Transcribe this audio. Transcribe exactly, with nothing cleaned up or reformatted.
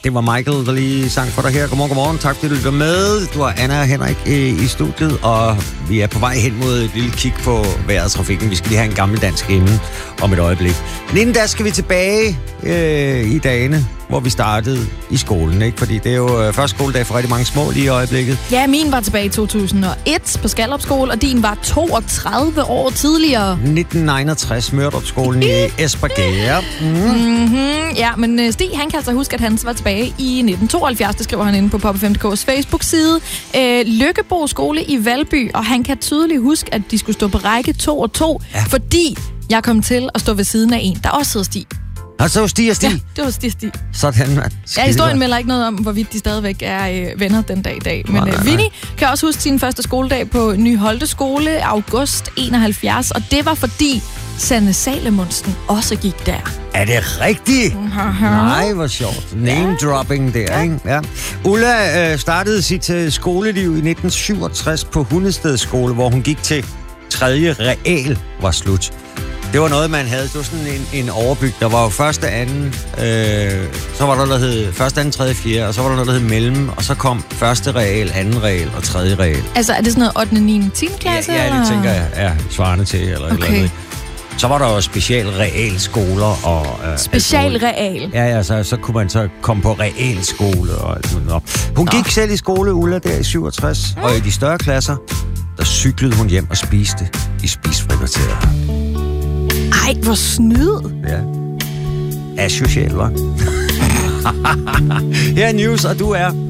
Det var Michael, der lige sang for dig her. Godmorgen, godmorgen. Tak fordi du lytter med. Du har Anna og Henrik øh, i studiet, og vi er på vej hen mod et lille kig på vejret og trafikken. Vi skal lige have en gammel dansk inden om et øjeblik. Men inden da skal vi tilbage øh, i dagene, hvor vi startede i skolen, ikke? Fordi det er jo øh, første skoledag for rigtig mange små lige i øjeblikket. Ja, min var tilbage i to tusind og et på Skallerup Skole, og din var toogtredive år tidligere. nitten enogtres, Mørdrup-skolen i Espergærde. Mm. Mm-hmm. Ja, men Stig, han kan altså huske, at han var tilbage i nitten tooghalvfjerds. Det skriver han inde på Pop F M punktum d k's Facebook-side. Øh, Lykkebo Skole i Valby, og han kan tydeligt huske, at de skulle stå på række to og to, ja. Fordi jeg kom til at stå ved siden af en, der også hedder Stig. Og så var Stig og Stig? Ja, det var Stig og Stig. Sådan, mand. Ja, historien melder ikke noget om, hvorvidt de stadigvæk er øh, venner den dag i dag. Men øh, Vinnie kan også huske sin første skoledag på Ny Holte Skole, august enoghalvfjerds, og det var fordi Sanne Salomonsen også gik der. Er det rigtigt? Nej, hvor sjovt. Name-dropping der, ikke? Ja. Ulla øh, startede sit øh, skoleliv i nitten syvogtres på Hundested Skole, hvor hun gik til tredje real var slut. Det var noget, man havde. Det var sådan en, en overbyg. Der var jo første, anden, øh, så var der noget, der hed første, anden, tredje, fjerde, og så var der noget, der hed mellem, og så kom første real, anden real og tredje real. Altså, er det sådan noget ottende, niende, tiende klasse? Ja, ja, det tænker jeg er svarende til, eller okay. Eller andet. Så var der jo special realskoler og... Øh, special real? Ja, ja, så, så kunne man så komme på realskole og alt muligt. Hun Nå. gik selv i skole, Ulla, der i syvogtres, mm. og i de større klasser, der cyklede hun hjem og spiste i spisefrikvarteret. Ej, hvor snyd. Ja. Asocial, hva'? Her er News, og du er...